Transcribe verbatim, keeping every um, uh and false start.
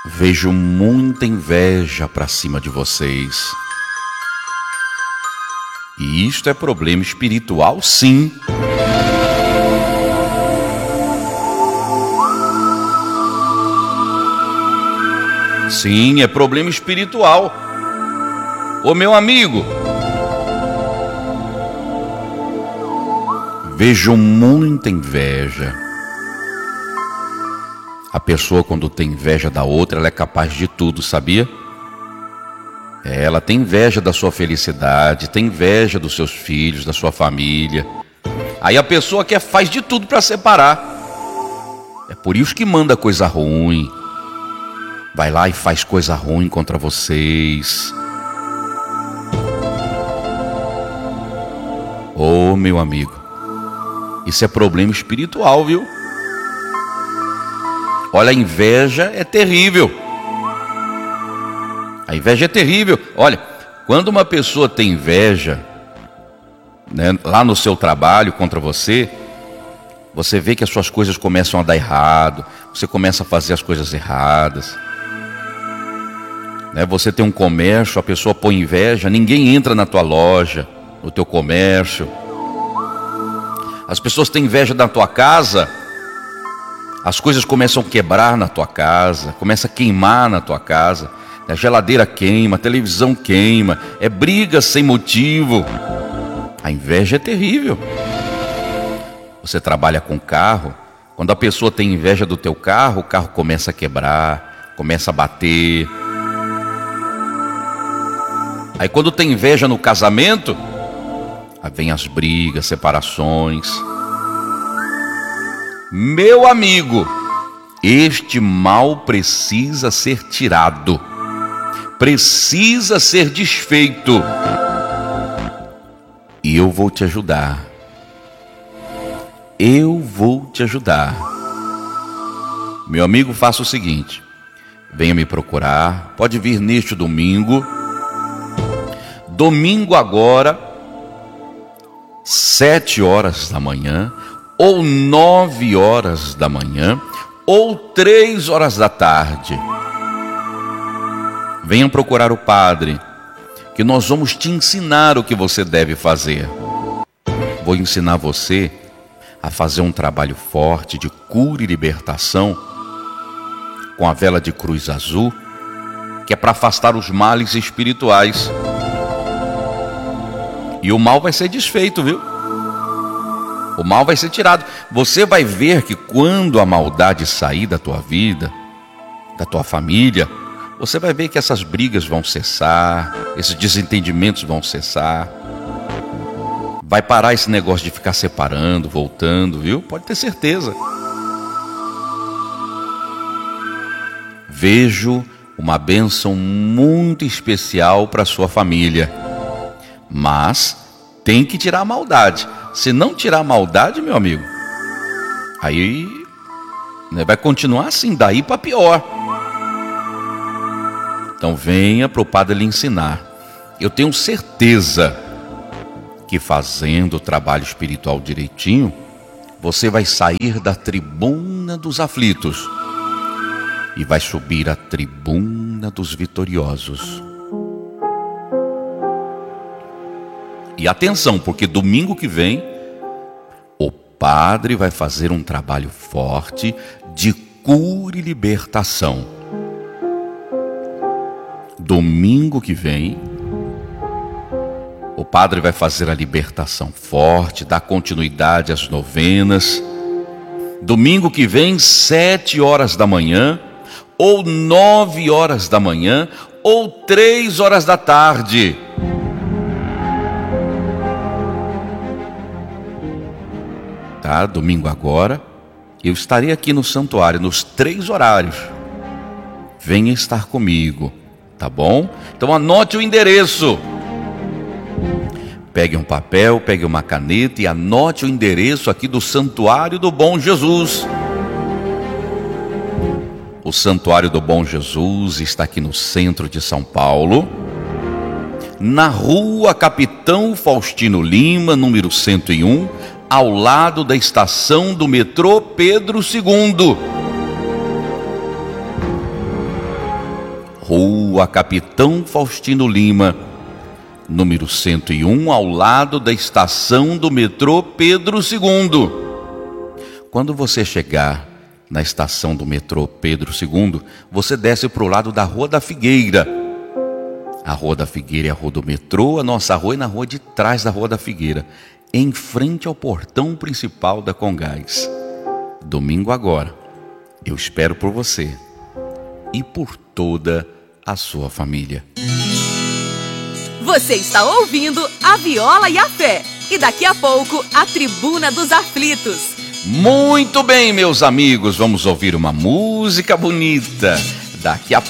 Vejo muita inveja pra cima de vocês. E isto é problema espiritual, sim. Sim, é problema espiritual. Ô meu amigo, vejo muita inveja. A pessoa, quando tem inveja da outra, ela é capaz de tudo, sabia? Ela tem inveja da sua felicidade, tem inveja dos seus filhos, da sua família. Aí a pessoa quer, faz de tudo para separar. É por isso que manda coisa ruim. Vai lá e faz coisa ruim contra vocês. Ô meu amigo, isso é problema espiritual, viu? Olha, a inveja é terrível. A inveja é terrível. Olha, quando uma pessoa tem inveja, né, lá no seu trabalho contra você, você vê que as suas coisas começam a dar errado, você começa a fazer as coisas erradas. Né, você tem um comércio, a pessoa põe inveja, ninguém entra na tua loja, no teu comércio. As pessoas têm inveja da tua casa, as coisas começam a quebrar na tua casa, começa a queimar na tua casa. A geladeira queima, a televisão queima, é briga sem motivo. A inveja é terrível. Você trabalha com carro, quando a pessoa tem inveja do teu carro, o carro começa a quebrar, começa a bater. Aí quando tem inveja no casamento, aí vem as brigas, separações. Meu amigo, este mal precisa ser tirado. Precisa ser desfeito. E eu vou te ajudar. Eu vou te ajudar. Meu amigo, faça o seguinte: venha me procurar. Pode vir neste domingo. Domingo agora, sete horas da manhã, ou nove horas da manhã, ou três horas da tarde. Venham procurar o padre, que nós vamos te ensinar o que você deve fazer. Vou ensinar você a fazer um trabalho forte de cura e libertação com a vela de cruz azul, que é para afastar os males espirituais. E o mal vai ser desfeito, viu? O mal vai ser tirado. Você vai ver que quando a maldade sair da tua vida, da tua família, você vai ver que essas brigas vão cessar, esses desentendimentos vão cessar. Vai parar esse negócio de ficar separando, voltando, viu? Pode ter certeza. Vejo uma bênção muito especial para a sua família. Mas tem que tirar a maldade. Se não tirar a maldade, meu amigo, aí, né, vai continuar assim, daí para pior. Então venha para o padre lhe ensinar. Eu tenho certeza que fazendo o trabalho espiritual direitinho, você vai sair da tribuna dos aflitos e vai subir à tribuna dos vitoriosos. E atenção, porque domingo que vem o padre vai fazer um trabalho forte de cura e libertação. Domingo que vem o padre vai fazer a libertação forte, dar continuidade às novenas. Domingo que vem, sete horas da manhã, ou nove horas da manhã, ou três horas da tarde. Tá? Domingo agora, eu estarei aqui no santuário, nos três horários. Venha estar comigo, tá bom? Então anote o endereço. Pegue um papel, pegue uma caneta e anote o endereço aqui do Santuário do Bom Jesus. O Santuário do Bom Jesus está aqui no centro de São Paulo, na rua Capitão Faustino Lima, número cento e um, ao lado da estação do metrô Pedro segundo. Rua Capitão Faustino Lima, número cento e um, ao lado da estação do metrô Pedro segundo. Quando você chegar na estação do metrô Pedro segundo, você desce para o lado da Rua da Figueira. A Rua da Figueira é a rua do metrô, a nossa rua é na rua de trás da Rua da Figueira, em frente ao portão principal da Congás. Domingo agora, eu espero por você e por toda a sua família. Você está ouvindo a Viola e a Fé. E daqui a pouco, a Tribuna dos Aflitos. Muito bem, meus amigos, vamos ouvir uma música bonita. Daqui a